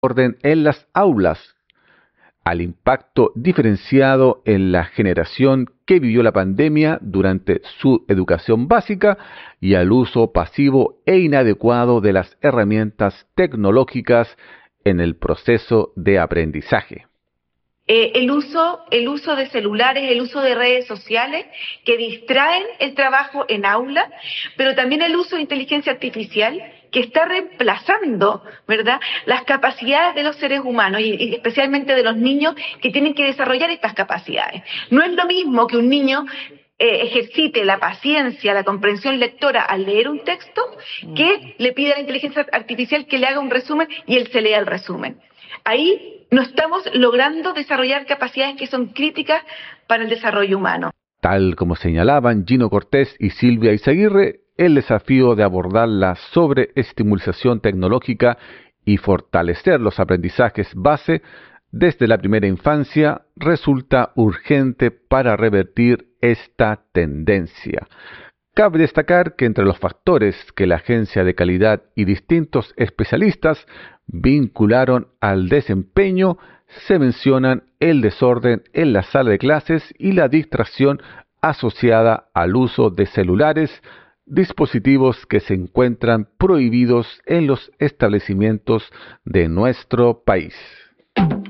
orden en las aulas, al impacto diferenciado en la generación que vivió la pandemia durante su educación básica y al uso pasivo e inadecuado de las herramientas tecnológicas en el proceso de aprendizaje. El uso de celulares, el uso de redes sociales que distraen el trabajo en aula, pero también el uso de inteligencia artificial que está reemplazando, ¿verdad?, las capacidades de los seres humanos y especialmente de los niños que tienen que desarrollar estas capacidades. No es lo mismo que un niño ejercite la paciencia, la comprensión lectora al leer un texto, que le pide a la inteligencia artificial que le haga un resumen y él se lea el resumen. Ahí no estamos logrando desarrollar capacidades que son críticas para el desarrollo humano. Tal como señalaban Gino Cortés y Silvia Izaguirre, el desafío de abordar la sobreestimulación tecnológica y fortalecer los aprendizajes base desde la primera infancia resulta urgente para revertir esta tendencia. Cabe destacar que entre los factores que la Agencia de Calidad y distintos especialistas vincularon al desempeño se mencionan el desorden en la sala de clases y la distracción asociada al uso de celulares, dispositivos que se encuentran prohibidos en los establecimientos de nuestro país.